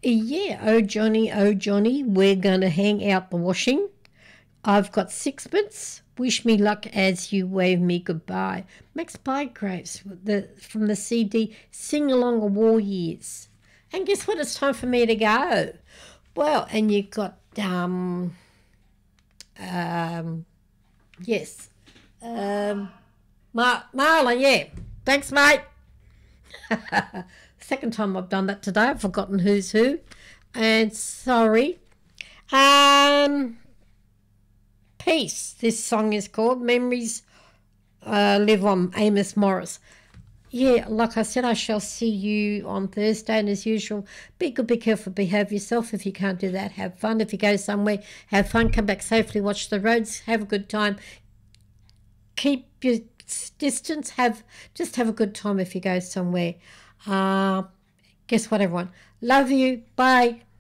Yeah, oh Johnny, we're going to hang out the washing. I've got sixpence. Wish me luck as you wave me goodbye. Max Bygraves from the CD Sing Along a War Years. And guess what? It's time for me to go. Well, and you've got um yes, Marlon. Yeah, thanks, mate. Second time I've done that today. I've forgotten who's who, and sorry. Um, Peace. This song is called Memories Live On. Amos Morris. Yeah, like I said, I shall see you on Thursday, and as usual, be good, be careful, behave yourself. If you can't do that, have fun. If you go somewhere, have fun, come back safely, watch the roads, have a good time, keep your distance, have a good time if you go somewhere. Uh, Guess what, everyone? Love you. Bye.